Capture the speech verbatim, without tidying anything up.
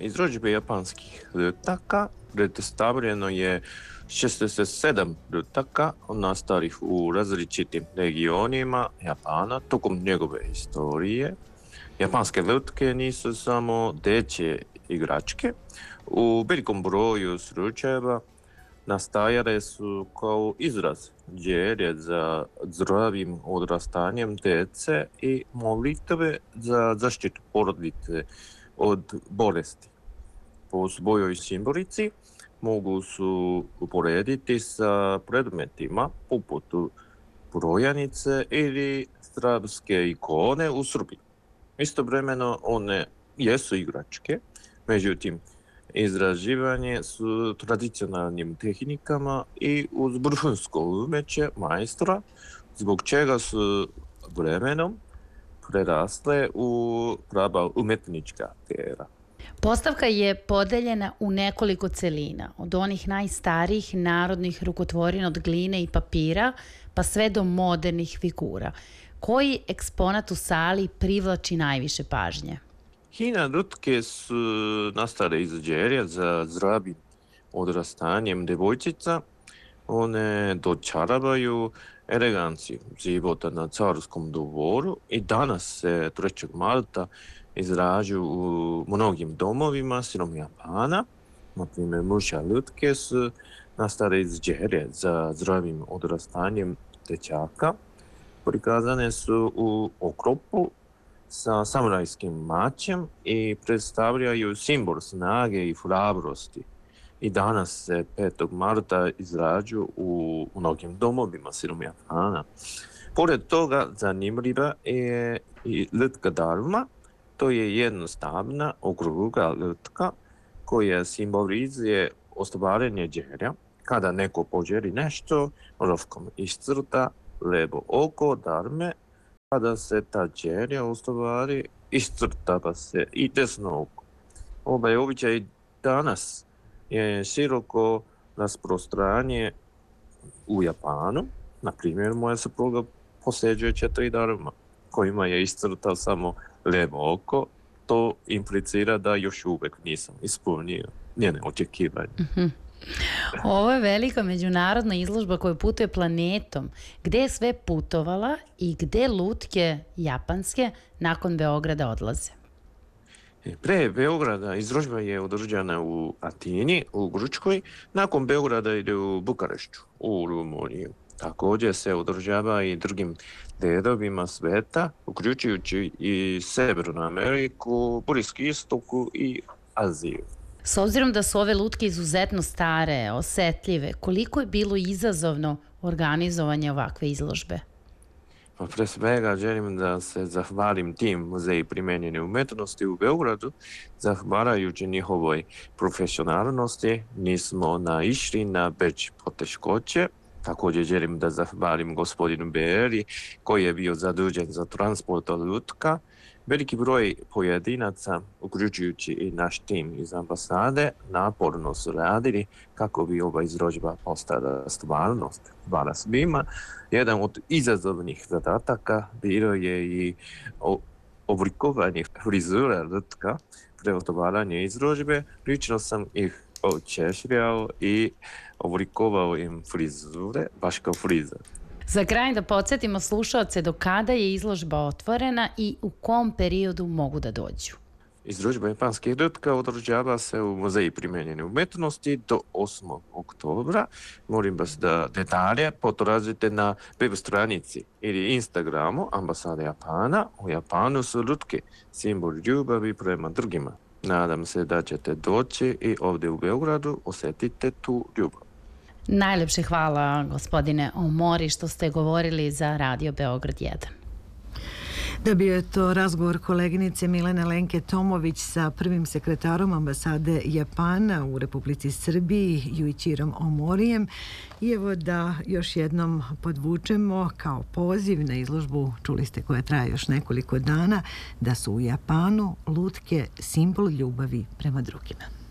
izložbe japanskih lutaka predstavljeno je šezdeset sedam lutaka nastalih u različitim regionima Japana tokom njegove historije. Japanske lutke nisu samo dječje igračke. U velikom broju slučajeva nastajale su kao izraz želje za zdravim odrastanjem djece i molitve za zaštitu porodice od bolesti. Po svojoj simbolici mogu su uporediti sa predmetima poput brojanice ili srpske ikone u Srbiji. Istovremeno one jesu igračke, međutim izraživanje su tradicionalnim tehnikama i uz vrhunsko umeće majstora, zbog čega su vremenom prerasle u prava umetnička djela. Postavka je podeljena u nekoliko celina, od onih najstarijih narodnih rukotvorina od gline i papira, pa sve do modernih figura. Koji eksponat u sali privlači najviše pažnje? Hina lutke su nastale iz želje za zdravim odrastanjem devojčica. One dočaravaju eleganciju života na carskom dvoru i danas se trećeg marta izrađuju u mnogim domovima širom Japana. Na primjer, muške lutke su nastale iz želje za zdravim odrastanjem dječaka. Prikazane su u okropu sa samurajskim mačem i predstavljaju simbol snage i hrabrosti. I danas se petog marta izrađuju u mnogim domovima širom Japana. Pored toga, zanimljiva je i lutka Dharma. To je jednostavna okrugla lutka koja simbolizuje ostvarenje želja. Kada neko poželi nešto, rovkom iscrta levo oko Dharme. Kada se ta želja ostvari, iscrtava se i desno oko. Ovaj običaj danas je široko rasprostranje u Japanu. Na primjer, moja supruga posjeđuje četiri Dharma, kojima je iscrtao samo levo oko. To implicira da još uvijek nisam ispunio njene očekivanje. Mm-hmm. Ovo je velika međunarodna izložba koja putuje planetom. Gde je sve putovala i gde lutke japanske nakon Beograda odlaze? Pre Beograda izložba je održana u Atini, u Grčkoj, nakon Beograda ide u Bukarešću, u Rumuniju. Također se održava i drugim delovima sveta, uključujući i Severnu Ameriku, Bliski istok i Aziju. S obzirom da su ove lutke izuzetno stare, osetljive, koliko je bilo izazovno organizovanje ovakve izložbe? Pa pre svega želim da se zahvalim tim muzeji primenjene umetnosti u Beogradu. Zahvaljujući njihovoj profesionalnosti nismo naišli na veće poteškoće. Također želim da zahvalim gospodinu Beri koji je bio zadužen za transport lutka. Veliki broj pojedinaca, uključujući i naš tim iz ambasade, naporno su radili kako bi ova izložba postala stvarnost. Hvala svima. Jedan od izazovnih zadataka bilo je i oblikovanje frizura lutka pre otvaranja izložbe. Lično sam ih očešljao i oblikovao im frizure, baš kao frizar. Za kraj da podsjetimo slušaoce do kada je izložba otvorena i u kom periodu mogu da dođu. Izložba japanskih lutka održava se u muzeji primenjene umetnosti do osmog oktobra. Molim vas da detalje potražite na web stranici ili Instagramu ambasade Japana. U Japanu su lutke simbol ljubavi prema drugima. Nadam se da ćete doći i ovdje u Beogradu osjetite tu ljubav. Najlepše hvala, gospodine Omori, što ste govorili za Radio Beograd jedan. Da, bio je to razgovor koleginice Milene Lenke Tomović sa prvim sekretarom ambasade Japana u Republici Srbiji, Juichirom Omorijem. I evo da još jednom podvučemo kao poziv na izložbu, čuli ste, koja traje još nekoliko dana, da su u Japanu lutke simbol ljubavi prema drugima.